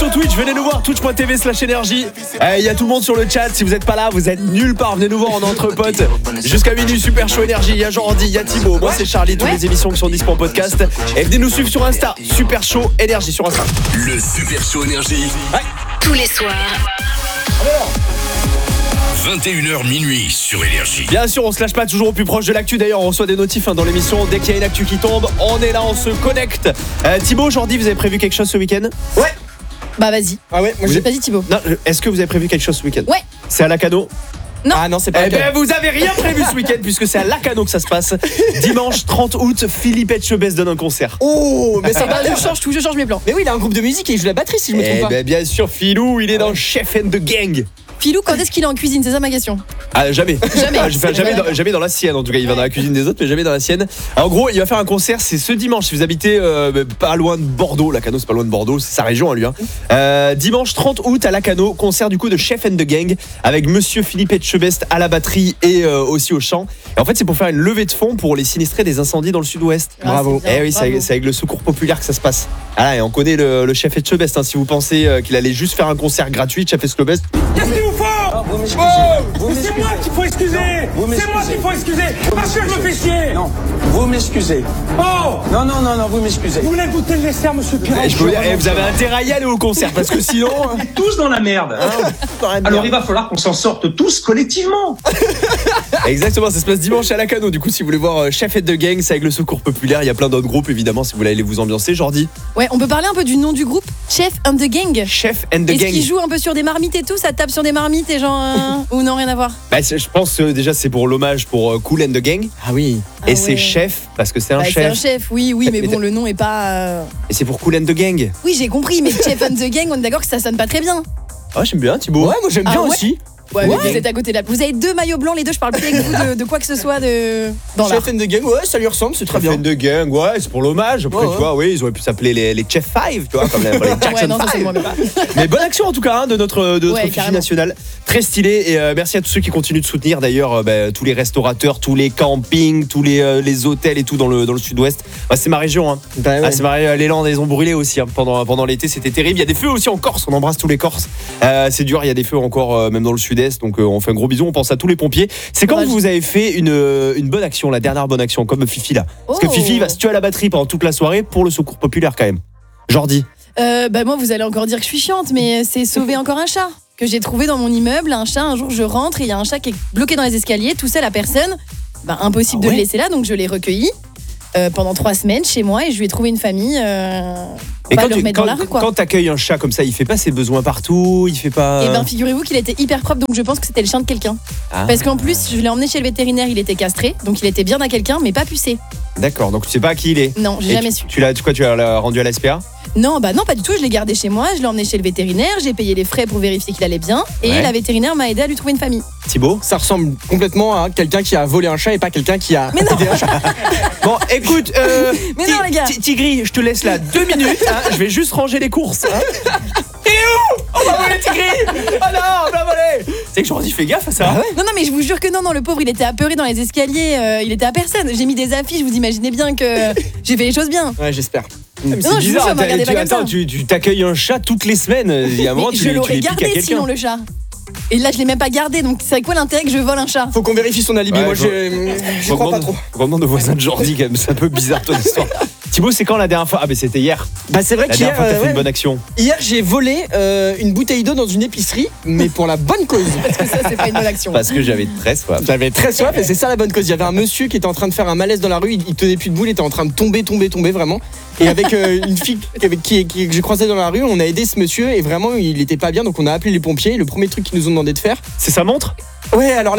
sur Twitch, venez nous voir, twitch.tv/énergie. Il y a tout le monde sur le chat, si vous n'êtes pas là, vous êtes nulle part, venez nous voir, on est entre potes. Jusqu'à minuit, Super Show Énergie, il y a Jordi, il y a Thibaut, moi c'est Charlie, toutes les émissions qui sont dispo en podcast. Et venez nous suivre sur Insta, Super Show Énergie sur Insta. Le Super Show Énergie. Ouais. Tous les soirs. 21h minuit sur Énergie. Bien sûr, on se lâche pas, toujours au plus proche de l'actu. D'ailleurs, on reçoit des notifs dans l'émission. Dès qu'il y a une actu qui tombe, on est là, on se connecte. Thibaut, aujourd'hui, vous avez prévu quelque chose ce week-end ? Ouais. Bah vas-y. Ah ouais, moi Vas-y Thibaut. Non, est-ce que vous avez prévu quelque chose ce week-end ? Ouais. C'est à Lacanau ? Non. Ah non, c'est pas Eh ben, vous avez rien prévu ce week-end puisque c'est à Lacanau que ça se passe. Dimanche 30 août, Philippe Etchebest donne un concert. Oh, mais ça va. je change mes plans. Mais oui, il a un groupe de musique et il joue la batterie si je me trompe Eh pas. ben, bien sûr, Philou, il est dans Chef and the Gang. Philou, quand est-ce qu'il est en cuisine ? C'est ça ma question. Ah, jamais. Jamais. Jamais dans la sienne, en tout cas. Il va dans la cuisine des autres, mais jamais dans la sienne. En gros, il va faire un concert, c'est ce dimanche. Si vous habitez pas loin de Bordeaux, Lacanau, c'est pas loin de Bordeaux, c'est sa région à lui. Dimanche 30 août à Lacanau, concert du coup de Chef and the Gang avec monsieur Philippe Etchebest à la batterie et aussi au chant. Et en fait, c'est pour faire une levée de fonds pour les sinistrés des incendies dans le sud-ouest. Ah, Bravo. c'est bien, Eh oui, bravo. c'est avec le secours populaire que ça se passe. Ah là, et on connaît le chef Etchebest. Si vous pensez qu'il allait juste faire un concert gratuit, chef Etchebest. Qu'est-ce qu'il vous faut? Vous m'excusez. C'est moi qu'il faut excuser. C'est moi qu'il faut excuser. Parce que je me fais chier. Non, vous m'excusez. Oh, Non, vous m'excusez. vous voulez goûter le dessert, monsieur Pirot? Je peux vous dire, vous avez intérêt à y aller au concert parce que sinon. On est tous dans la merde. Alors il va falloir qu'on s'en sorte tous collectivement. Exactement, ça se passe dimanche à Lacanau. Du coup, si vous voulez voir Chef and the Gang, c'est avec le secours populaire. Il y a plein d'autres groupes évidemment. Si vous voulez aller vous ambiancer, Jordi. Ouais, on peut parler un peu du nom du groupe, Chef and the Gang. Chef and the Est-ce Gang. qu'il joue un peu sur des marmites et tout ? Ça tape sur des marmites et genre ou non, rien à voir. Bah, je pense déjà c'est pour l'hommage pour Kool and the Gang. Ah oui. Et Ah c'est ouais. chef parce que c'est un Bah, c'est un chef. chef, oui, mais Mais bon, le nom est pas. Et c'est pour Kool and the Gang. Oui, j'ai compris, mais Chef and the Gang, on est d'accord que ça sonne pas très bien. Ah, j'aime bien Thibaut. Ouais, moi j'aime bien Ah ouais aussi. Ouais, Ouais. mais vous êtes à côté de la. Vous avez deux maillots blancs, les deux, je parle plus avec vous de quoi que ce soit dans l'art. Chef and the Gang, ouais, ça lui ressemble, c'est très Chef bien. and the Gang, ouais, c'est pour l'hommage. Après, Ouais, tu vois, oui, ils auraient pu s'appeler les Chef 5, tu vois, comme les Jackson Ouais, non, ça 5. c'est moi, mais pas. Mais bonne action en tout cas de notre Ouais, Fifi carrément. nationale. Très stylé et merci à tous ceux qui continuent de soutenir d'ailleurs tous les restaurateurs, tous les campings, tous les hôtels et tout dans le sud-ouest. Bah, c'est ma région. Hein. Bah ouais. Ah, c'est ma région. Les Landes, elles ont brûlé aussi hein, pendant l'été, c'était terrible. Il y a des feux aussi en Corse, on embrasse tous les Corses. C'est dur, il y a des feux encore même dans le sud-est, donc on fait un gros bisou, on pense à tous les pompiers. C'est quand Courage. vous avez fait une bonne action, la dernière bonne action, comme Fifi là. Parce que Oh. Fifi va se tuer à la batterie pendant toute la soirée pour le secours populaire quand même. Jordi. Bah moi, vous allez encore dire que je suis chiante, mais c'est sauver encore un chat que j'ai trouvé dans mon immeuble. Un chat, un jour je rentre et il y a un chat qui est bloqué dans les escaliers, tout seul à personne. Bah impossible de le laisser là, donc je l'ai recueilli pendant 3 semaines chez moi et je lui ai trouvé une famille. Et Pas quand le remettre dans la rue, quoi. quand t'accueilles un chat comme ça, il fait pas ses besoins partout, il fait pas. Et ben figurez-vous qu'il était hyper propre, donc je pense que c'était le chien de quelqu'un. Ah. Parce qu'en plus, je l'ai emmené chez le vétérinaire, il était castré, donc il était bien à quelqu'un, mais pas pucé. D'accord, donc tu sais pas à qui il est. Non, j'ai Et jamais tu, su. Tu l'as rendu à la SPA. Non, bah non, pas du tout. Je l'ai gardé chez moi, je l'ai emmené chez le vétérinaire, j'ai payé les frais pour vérifier qu'il allait bien, et Ouais. la vétérinaire m'a aidé à lui trouver une famille. Thibaut. Ça ressemble complètement à quelqu'un qui a volé un chat et pas quelqu'un qui a aidé un chat. Bon, écoute, Mais non, les gars. Tigri, je te laisse là 2 minutes. Hein, je vais juste ranger les courses. Hein. Il est où? On va voler Tigri. Ah non, on va voler. C'est que Jordi, fais gaffe à ça. Non, mais je vous jure que non, le pauvre, il était apeuré dans les escaliers, il était à personne. J'ai mis des affiches, vous imaginez bien que j'ai fait les choses bien. Ouais, j'espère. Mais Non, je vous jure, me regardez pas comme ça. tu t'accueilles un chat toutes les semaines. Il y a un moment, Mais tu je les l'aurais piques à gardé quelqu'un. sinon le chat. Et là, je l'ai même pas gardé, donc c'est quoi l'intérêt que je vole un chat? Faut qu'on vérifie son alibi. Ouais, Moi, faut- je crois pas trop. Vraiment de voisin de Jordi, quand même. C'est un peu bizarre ton histoire. Thibaut, c'est quand la dernière fois? Ah, mais c'était hier. Bah, c'est vrai La qu'hier, dernière fois, t'as fait ouais, une bonne action. hier, j'ai volé une bouteille d'eau dans une épicerie, mais pour la bonne cause. Parce que ça, c'est pas une bonne action. Parce que j'avais très soif. J'avais très soif et c'est ça la bonne cause. Il y avait un monsieur qui était en train de faire un malaise dans la rue, il tenait plus debout, il était en train de tomber vraiment. Et avec une fille que j'ai croisée dans la rue, on a aidé ce monsieur et vraiment il était pas bien, donc on a appelé les pompiers. Le premier truc qu'ils nous ont demandé de faire, C'est sa montre? ouais, alors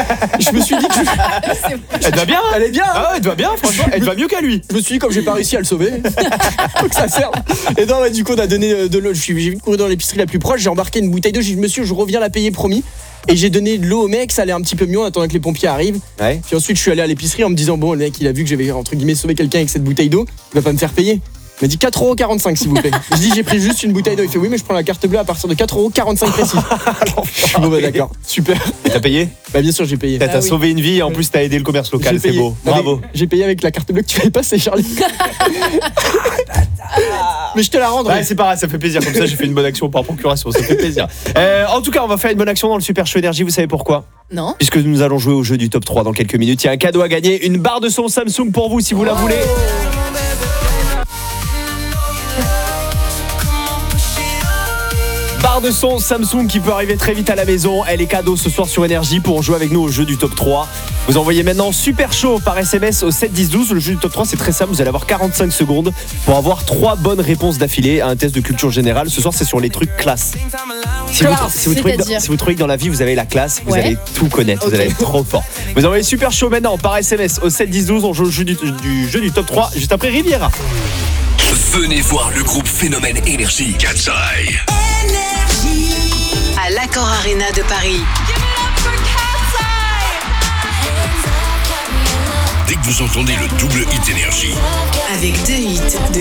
je me suis dit que Elle va bien? elle est bien. Hein. Ah ouais, elle va bien, franchement. Elle va mieux qu'à lui. Je me suis dit comme j'ai pas réussi à le sauver, faut que ça serve. Et non, ouais, du coup on a donné de l'eau. J'ai vite couru dans l'épicerie la plus proche, j'ai embarqué une bouteille d'eau. J'ai dit monsieur, je reviens la payer promis. Et j'ai donné de l'eau au mec, ça allait un petit peu mieux en attendant que les pompiers arrivent. Ouais. Puis ensuite je suis allé à l'épicerie en me disant bon, le mec il a vu que j'avais entre guillemets sauvé quelqu'un avec cette bouteille d'eau, il va pas me faire payer. Il m'a dit 4,45€ s'il vous plaît. Je dis j'ai pris juste une bouteille d'eau. Il fait oui mais je prends la carte bleue à partir de 4,45€ précis. Je suis bon bah d'accord, super. Et t'as payé? Bah bien sûr j'ai payé. T'as oui. sauvé une vie et en plus t'as aidé le commerce local, J'ai c'est payé. beau. Bravo. J'ai payé avec la carte bleue que tu avais passée Charlie. Mais je te la rendrai. Ouais, c'est pareil, ça fait plaisir. Comme ça, j'ai fait une bonne action par procuration. Ça fait plaisir. En tout cas, on va faire une bonne action dans le Super Show Énergie. Vous savez pourquoi ? Non. Puisque nous allons jouer au jeu du top 3 dans quelques minutes. Il y a un cadeau à gagner, une barre de son Samsung pour vous si vous la voulez. Barre de son Samsung qui peut arriver très vite à la maison. Elle est cadeau ce soir sur Énergie pour jouer avec nous au jeu du top 3. Vous envoyez maintenant Super Show par SMS au 7 10 12. Le jeu du top 3 c'est très simple, vous allez avoir 45 secondes pour avoir 3 bonnes réponses d'affilée à un test de culture générale. Ce soir c'est sur les trucs classe. Si vous trouvez que dans la vie vous avez la classe, vous allez tout connaître, vous allez être trop fort. Vous envoyez Super Show maintenant par SMS au 7 10 12. On joue au jeu du jeu du top 3 juste après Riviera. Venez voir le groupe Phénomène Énergie. Cat's Eye. À l'Accor Arena de Paris. Dès que vous entendez le double hit Énergie. Avec 2 hits de